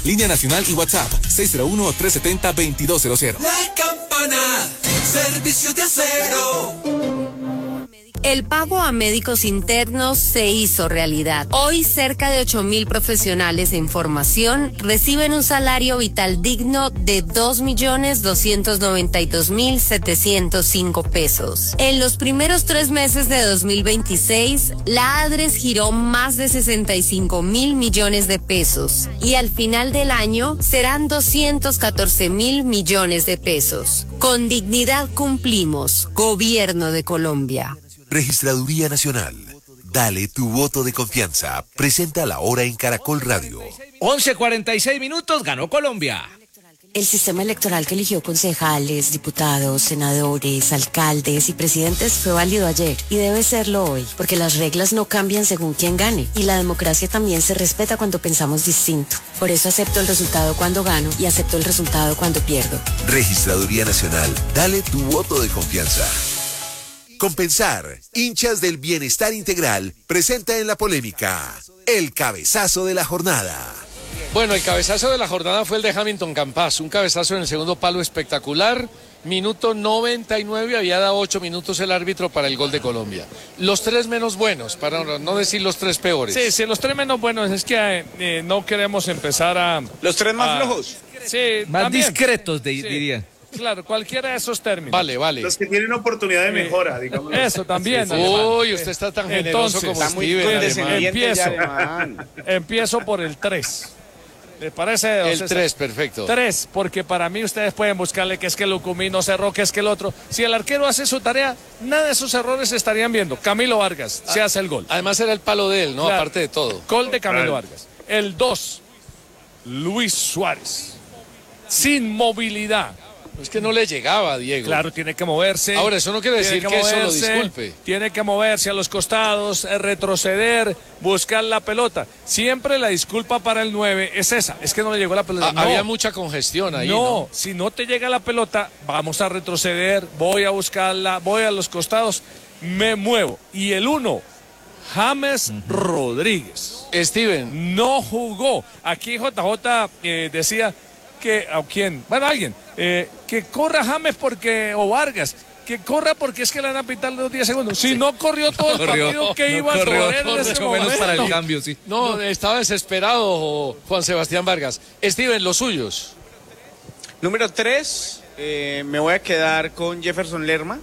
Línea nacional y WhatsApp 601-370-2200. La Campana, servicio de acero. El pago a médicos internos se hizo realidad. Hoy cerca de 8.000 profesionales en formación reciben un salario vital digno de 2.292.705 pesos. En los primeros 3 meses de 2026, la ADRES giró más de 65.000 millones de pesos y al final del año serán 214.000 millones de pesos. Con dignidad cumplimos, Gobierno de Colombia. Registraduría Nacional. Dale tu voto de confianza. Presenta la hora en Caracol Radio. 11:46, ganó Colombia. El sistema electoral que eligió concejales, diputados, senadores, alcaldes y presidentes fue válido ayer y debe serlo hoy, porque las reglas no cambian según quién gane y la democracia también se respeta cuando pensamos distinto. Por eso acepto el resultado cuando gano y acepto el resultado cuando pierdo. Registraduría Nacional. Dale tu voto de confianza. Compensar, hinchas del bienestar integral, presenta en la polémica el cabezazo de la jornada. Bueno, el cabezazo de la jornada fue el de Hamilton Campas, un cabezazo en el segundo palo espectacular, minuto 99, había dado 8 minutos el árbitro para el gol de Colombia. Los 3 menos buenos, para no decir los 3 peores. Sí, los 3 menos buenos es que no queremos empezar a... Los 3 más flojos. Sí, más también. Discretos, diría. Claro, cualquiera de esos términos. Vale. Los que tienen oportunidad de mejora, digamos. Eso también. Sí. Uy, usted está tan generoso como Steven. Empiezo por el 3. ¿Les parece? El 3, perfecto. 3, porque para mí ustedes pueden buscarle que es que Lucumí no cerró, que es que el otro. Si el arquero hace su tarea, nada de esos errores se estarían viendo. Camilo Vargas se hace el gol. Además era el palo de él, ¿no? Claro. Aparte de todo. Gol de Camilo Vargas. El 2, Luis Suárez. Sin movilidad. Es que no le llegaba, Diego. Claro, tiene que moverse. Ahora, eso no quiere decir que eso lo disculpe. Tiene que moverse a los costados, retroceder, buscar la pelota. Siempre la disculpa para el 9 es esa, es que no le llegó la pelota. No. Había mucha congestión ahí, ¿no? Si no te llega la pelota, vamos a retroceder, voy a buscarla, voy a los costados, me muevo. Y el 1, James Rodríguez. Steven. No jugó. Aquí JJ decía que, ¿a quién? Bueno, alguien. Que corra James o Vargas, que corra porque es que le van a pitar los 10 segundos. Si no corrió todo el partido, que iba a correr en ese momento. Menos para el cambio, sí. No, estaba desesperado Juan Sebastián Vargas. Steven, los suyos. Número 3, me voy a quedar con Jefferson Lerma.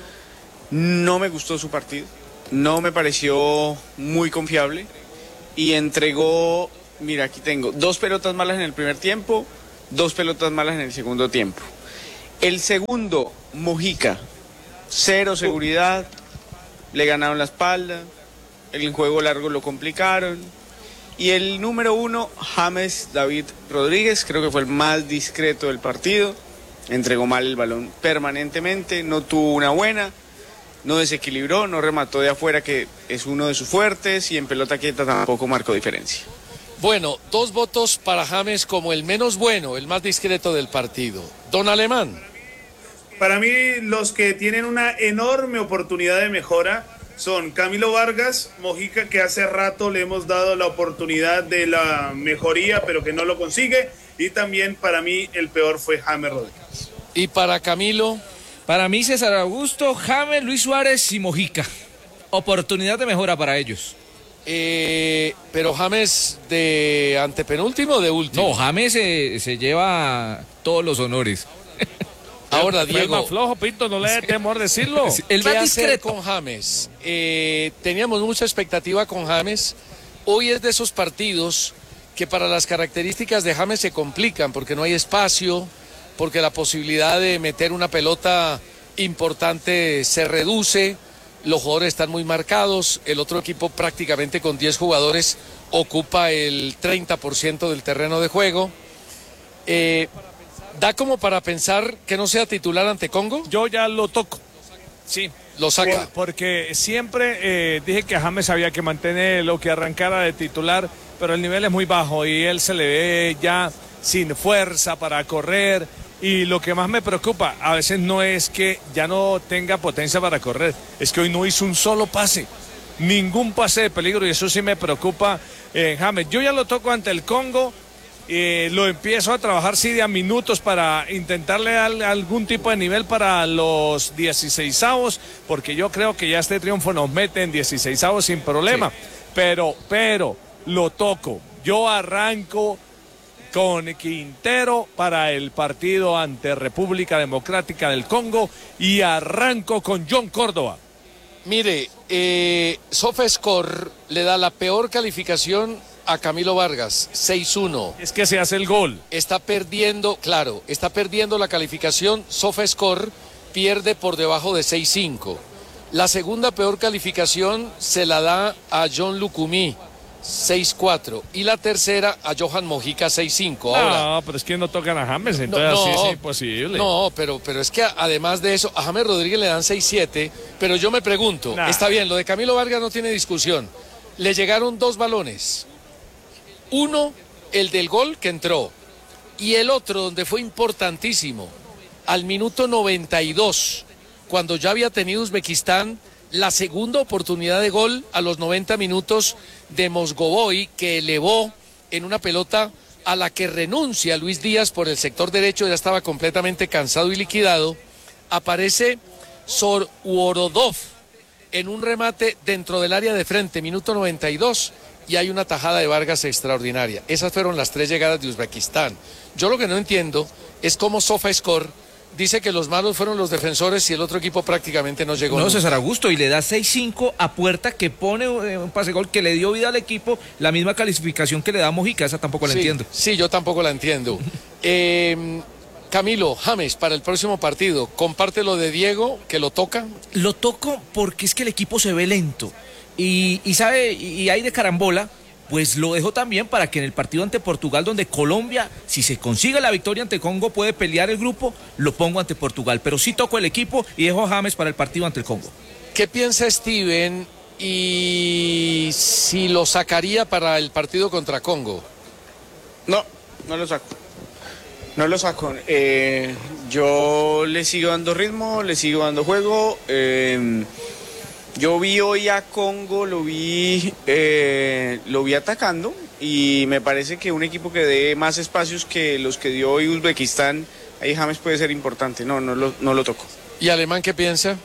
No me gustó su partido, no me pareció muy confiable y entregó, mira, aquí tengo 2 pelotas malas en el primer tiempo, 2 pelotas malas en el segundo tiempo. El segundo, Mojica, 0 seguridad, le ganaron la espalda, el juego largo lo complicaron. Y el número 1, James David Rodríguez, creo que fue el más discreto del partido, entregó mal el balón permanentemente, no tuvo una buena, no desequilibró, no remató de afuera, que es uno de sus fuertes, y en pelota quieta tampoco marcó diferencia. Bueno, 2 votos para James como el menos bueno, el más discreto del partido. Don Alemán. Para mí, los que tienen una enorme oportunidad de mejora son Camilo Vargas, Mojica, que hace rato le hemos dado la oportunidad de la mejoría, pero que no lo consigue. Y también, para mí, el peor fue James Rodríguez. ¿Y para Camilo? Para mí, César Augusto, James, Luis Suárez y Mojica. Oportunidad de mejora para ellos. Pero James de antepenúltimo o de último. No, James se lleva todos los honores. Ahora, Diego. Más flojo, Pinto, no le dé temor decirlo. ¿Qué hacer con James? Teníamos mucha expectativa con James. Hoy es de esos partidos que para las características de James se complican porque no hay espacio, porque la posibilidad de meter una pelota importante se reduce. Los jugadores están muy marcados, el otro equipo prácticamente con 10 jugadores ocupa el 30% del terreno de juego. ¿Da como para pensar que no sea titular ante Congo? Yo ya lo toco, sí. Lo saca. Porque siempre dije que a James había que mantenerlo, que arrancara de titular, pero el nivel es muy bajo y él se le ve ya sin fuerza para correr. Y lo que más me preocupa a veces no es que ya no tenga potencia para correr, es que hoy no hizo un solo pase, ningún pase de peligro, y eso sí me preocupa James. Yo ya lo toco ante el Congo lo empiezo a trabajar sí de a minutos para intentarle dar algún tipo de nivel para los 16avos, porque yo creo que ya este triunfo nos mete en 16avos sin problema. Sí. Pero lo toco. Yo arranco con Quintero para el partido ante República Democrática del Congo y arranco con John Córdoba. Mire, SofaScore le da la peor calificación a Camilo Vargas, 6-1. Es que se hace el gol. Está perdiendo, claro, está perdiendo la calificación. SofaScore pierde por debajo de 6-5. La segunda peor calificación se la da a John Lucumí, 6-4. Y la tercera a Johan Mojica, 6-5. No, pero es que no tocan a James, entonces así es imposible. No, pero es que además de eso, a James Rodríguez le dan 6-7. Pero yo me pregunto, está bien, lo de Camilo Vargas no tiene discusión. Le llegaron 2 balones. Uno, el del gol que entró. Y el otro, donde fue importantísimo, al minuto 92, cuando ya había tenido Uzbekistán la segunda oportunidad de gol a los 90 minutos de Mosgovoy, que elevó en una pelota a la que renuncia Luis Díaz por el sector derecho, ya estaba completamente cansado y liquidado. Aparece Sorworodov en un remate dentro del área de frente, minuto 92, y hay una tajada de Vargas extraordinaria. Esas fueron las 3 llegadas de Uzbekistán. Yo lo que no entiendo es cómo SofaScore dice que los malos fueron los defensores y el otro equipo prácticamente no llegó. No, César Augusto, y le da 6-5 a Puerta, que pone un pase gol que le dio vida al equipo, la misma calificación que le da a Mojica. Esa tampoco la entiendo. Sí, yo tampoco la entiendo. Camilo, James, para el próximo partido, comparte lo de Diego, que lo toca. Lo toco porque es que el equipo se ve lento y sabe, y hay de carambola. Pues lo dejo también para que en el partido ante Portugal, donde Colombia, si se consigue la victoria ante Congo, puede pelear el grupo, lo pongo ante Portugal. Pero sí toco el equipo y dejo a James para el partido ante el Congo. ¿Qué piensa Steven y si lo sacaría para el partido contra Congo? No lo saco. No lo saco. Yo le sigo dando ritmo, le sigo dando juego. Yo vi hoy a Congo, lo vi atacando y me parece que un equipo que dé más espacios que los que dio hoy Uzbekistán, ahí James puede ser importante. No lo toco. ¿Y Alemán qué piensa?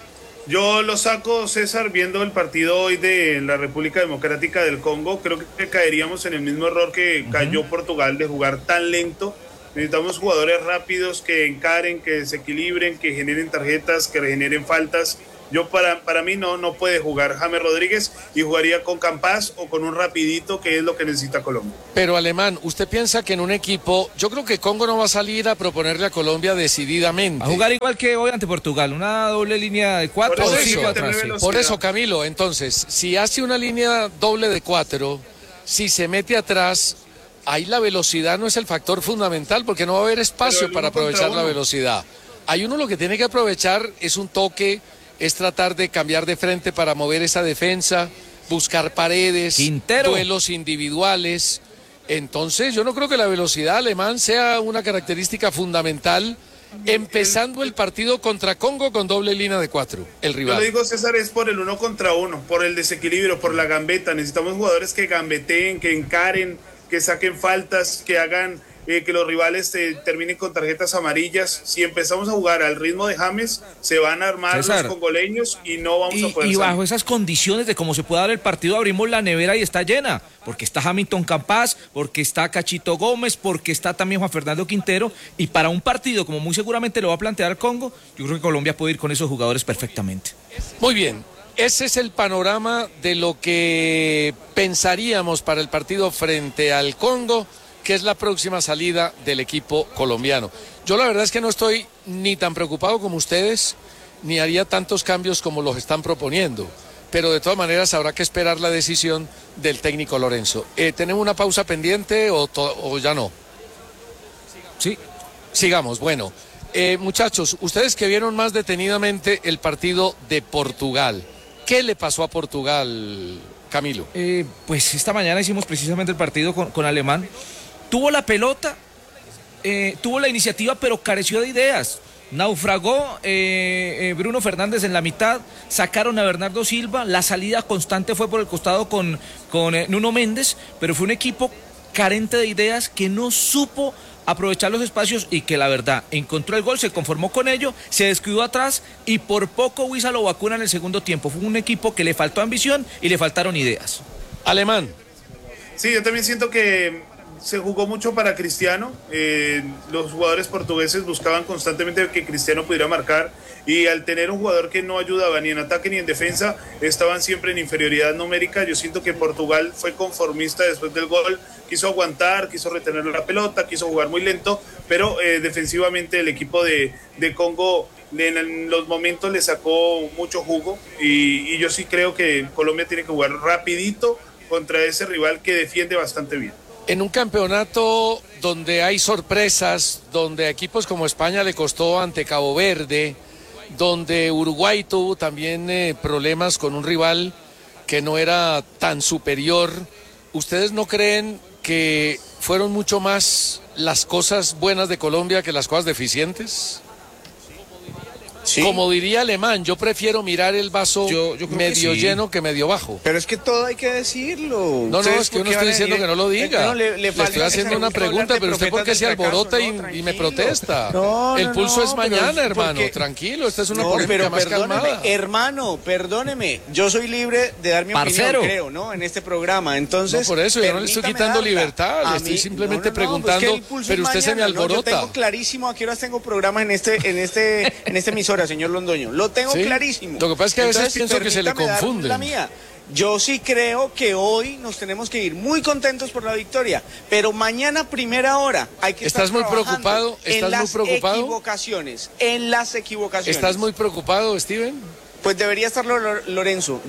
Yo lo saco, César, viendo el partido hoy de la República Democrática del Congo. Creo que caeríamos en el mismo error que cayó Portugal de jugar tan lento. Necesitamos jugadores rápidos que encaren, que desequilibren, que generen tarjetas, que generen faltas. Yo para mí no puede jugar James Rodríguez y jugaría con Campas o con un rapidito, que es lo que necesita Colombia. Pero Alemán, ¿usted piensa que en un equipo, yo creo que Congo no va a salir a proponerle a Colombia decididamente? A jugar igual que hoy ante Portugal, una doble línea de 4 o 5 atrás. Por eso, Camilo, entonces, si hace una línea doble de 4, si se mete atrás, ahí la velocidad no es el factor fundamental, porque no va a haber espacio para aprovechar la velocidad. Ahí uno lo que tiene que aprovechar es un toque, es tratar de cambiar de frente para mover esa defensa, buscar paredes, Quintero, duelos individuales. Entonces yo no creo que la velocidad alemán sea una característica fundamental, empezando el partido contra Congo con doble línea de 4, el rival. Yo lo digo, César, es por el 1 contra 1, por el desequilibrio, por la gambeta. Necesitamos jugadores que gambeteen, que encaren, que saquen faltas, que hagan que los rivales terminen con tarjetas amarillas. Si empezamos a jugar al ritmo de James, se van a armar César, los congoleños y no vamos a poder y bajo salir. esas condiciones de cómo se puede dar el partido, abrimos la nevera y está llena, porque está Hamilton Campas, porque está Cachito Gómez, porque está también Juan Fernando Quintero, y para un partido como muy seguramente lo va a plantear Congo, yo creo que Colombia puede ir con esos jugadores perfectamente. Muy bien. Ese es el panorama de lo que pensaríamos para el partido frente al Congo, que es la próxima salida del equipo colombiano. Yo la verdad es que no estoy ni tan preocupado como ustedes, ni haría tantos cambios como los están proponiendo, pero de todas maneras habrá que esperar la decisión del técnico Lorenzo. ¿Tenemos una pausa pendiente o ya no? Sí. Sigamos, bueno. Muchachos, ustedes que vieron más detenidamente el partido de Portugal, ¿qué le pasó a Portugal, Camilo? Pues esta mañana hicimos precisamente el partido con Alemán. Tuvo la pelota, tuvo la iniciativa, pero careció de ideas. Naufragó Bruno Fernández en la mitad, sacaron a Bernardo Silva, la salida constante fue por el costado con Nuno Méndez, pero fue un equipo carente de ideas, que no supo aprovechar los espacios y que la verdad encontró el gol, se conformó con ello, se descuidó atrás y por poco Huiza lo vacuna en el segundo tiempo. Fue un equipo que le faltó ambición y le faltaron ideas. Alemán. Sí, yo también siento que se jugó mucho para Cristiano. Los jugadores portugueses buscaban constantemente que Cristiano pudiera marcar, y al tener un jugador que no ayudaba ni en ataque ni en defensa, estaban siempre en inferioridad numérica. Yo siento que Portugal fue conformista después del gol, quiso aguantar, quiso retener la pelota, quiso jugar muy lento, pero defensivamente el equipo de Congo en los momentos le sacó mucho jugo, y yo sí creo que Colombia tiene que jugar rapidito contra ese rival que defiende bastante bien. En un campeonato donde hay sorpresas, donde a equipos como España le costó ante Cabo Verde, donde Uruguay tuvo también problemas con un rival que no era tan superior, ¿ustedes no creen que fueron mucho más las cosas buenas de Colombia que las cosas deficientes? Sí. Como diría Alemán, yo prefiero mirar el vaso medio lleno que medio bajo. Pero es que todo hay que decirlo. No, es que yo no estoy diciendo que no lo diga. Le estoy haciendo una pregunta, pero usted ¿por qué se alborota y me protesta? El pulso es mañana, hermano. Tranquilo, esta es una polémica más calmada. Hermano, perdóneme. Yo soy libre de dar mi opinión, creo, ¿no? En este programa. Entonces, no, por eso, yo no le estoy quitando libertad. Le estoy simplemente preguntando, pero usted se me alborota. Yo tengo clarísimo a qué horas tengo programa en esta emisora, señor Londoño. Lo tengo clarísimo. Lo que pasa es que a veces pienso que se le confunde. La mía. Yo sí creo que hoy nos tenemos que ir muy contentos por la victoria, pero mañana primera hora hay que estar muy preocupado. ¿Estás muy preocupado? En las equivocaciones. ¿Estás muy preocupado, Steven? Pues debería estarlo Lorenzo.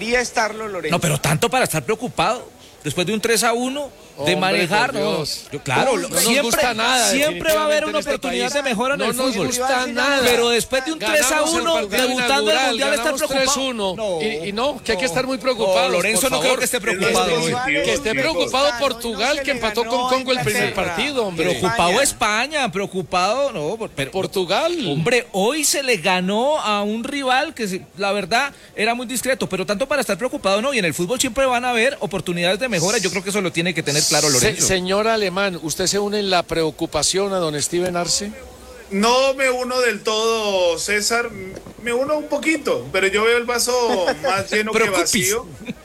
No, pero tanto para estar preocupado. Después de un 3-1, de manejar, claro, no nos gusta nada. Siempre va a haber una oportunidad de mejora en el fútbol. No nos gusta nada. Pero después de un 3-1, debutando en el Mundial, estar preocupado. Que hay que estar muy preocupado. Lorenzo no creo que esté preocupado. Que esté preocupado Portugal, que empató con Congo el primer partido, hombre. Preocupado España, preocupado, Portugal. Hombre, hoy se le ganó a un rival que la verdad era muy discreto, pero tanto para estar preocupado no, y en el fútbol siempre van a haber oportunidades de mejora, yo creo que eso lo tiene que tener claro Lorenzo. Señor Alemán, ¿usted se une en la preocupación a don Steven Arce? No me uno del todo, César, me uno un poquito, pero yo veo el vaso más lleno que vacío.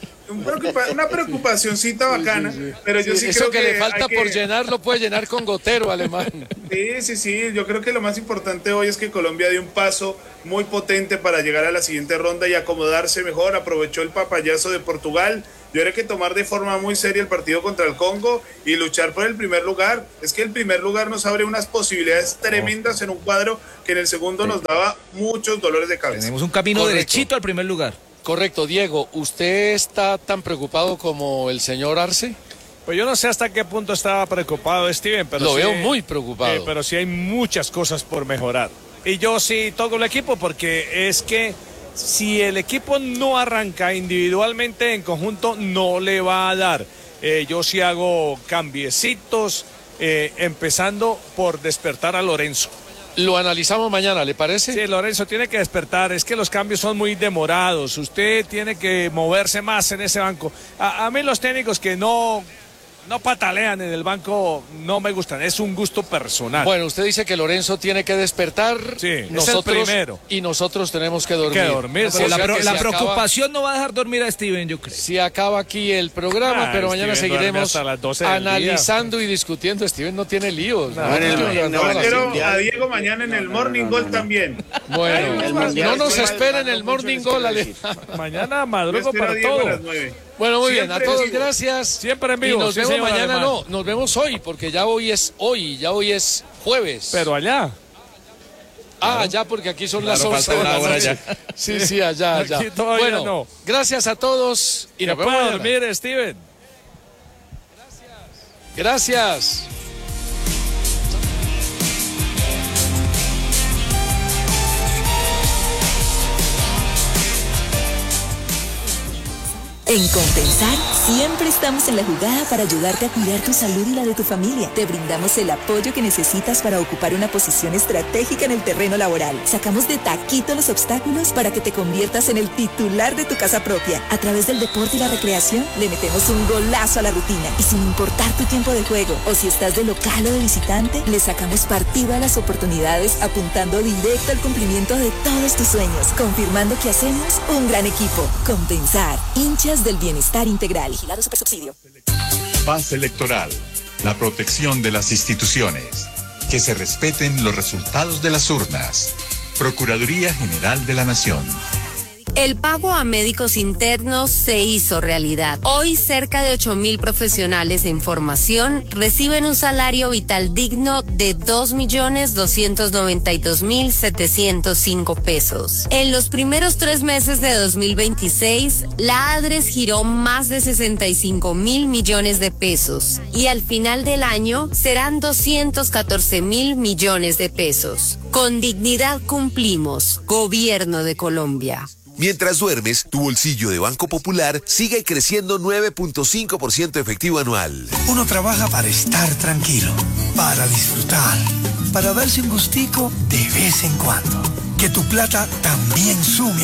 Una preocupacioncita bacana, pero yo sí eso creo que le falta por llenar lo puede llenar con gotero, Alemán. Sí, yo creo que lo más importante hoy es que Colombia dio un paso muy potente para llegar a la siguiente ronda y acomodarse mejor, aprovechó el papayazo de Portugal. Yo creo que tomar de forma muy seria el partido contra el Congo y luchar por el primer lugar. Es que el primer lugar nos abre unas posibilidades tremendas en un cuadro que en el segundo nos daba muchos dolores de cabeza. Tenemos un camino derechito al primer lugar. Correcto, Diego, ¿usted está tan preocupado como el señor Arce? Pues yo no sé hasta qué punto estaba preocupado Steven, pero lo veo muy preocupado. Pero sí hay muchas cosas por mejorar. Y yo sí toco el equipo porque es que si el equipo no arranca individualmente, en conjunto no le va a dar. Yo sí hago cambiecitos, empezando por despertar a Lorenzo. Lo analizamos mañana, ¿le parece? Sí, Lorenzo tiene que despertar, es que los cambios son muy demorados, usted tiene que moverse más en ese banco. A mí los técnicos que no patalean en el banco no me gustan, es un gusto personal. Bueno, usted dice que Lorenzo tiene que despertar, sí, nosotros, es el primero. Y nosotros tenemos que dormir. La preocupación no va a dejar dormir a Steven, yo creo. Si acaba aquí el programa, pero mañana Steven seguiremos analizando y discutiendo. Steven no tiene líos. Pero a Diego mañana en el Morning Goal también. Bueno, no nos esperen el Morning Goal. Mañana madrugo para todo. Bueno, muy bien, a todos gracias. Siempre en vivo. Y nos vemos mañana, nos vemos hoy, porque ya hoy es jueves. Pero allá. Allá, porque aquí son las 11 de la noche. Sí, allá. Bueno, no. Gracias a todos y nos vemos mañana. Dormir, Steven. Gracias. En Compensar Siempre estamos en la jugada para ayudarte a cuidar tu salud y la de tu familia. Te brindamos el apoyo que necesitas para ocupar una posición estratégica en el terreno laboral. Sacamos de taquito los obstáculos para que te conviertas en el titular de tu casa propia. A través del deporte y la recreación, le metemos un golazo a la rutina. Y sin importar tu tiempo de juego, o si estás de local o de visitante, le sacamos partido a las oportunidades apuntando directo al cumplimiento de todos tus sueños, confirmando que hacemos un gran equipo. Compensar, hinchas del bienestar integral. Vigilado Supersubsidio. Paz electoral, la protección de las instituciones, que se respeten los resultados de las urnas. Procuraduría General de la Nación. El pago a médicos internos se hizo realidad. Hoy cerca de 8.000 profesionales de información reciben un salario vital digno de 2.292.705 pesos. En los primeros 3 meses de 2026, la ADRES giró más de 65.000 millones de pesos y al final del año serán 214.000 millones de pesos. Con dignidad cumplimos, Gobierno de Colombia. Mientras duermes, tu bolsillo de Banco Popular sigue creciendo 9.5% efectivo anual. Uno trabaja para estar tranquilo, para disfrutar, para darse un gustico de vez en cuando. Que tu plata también sume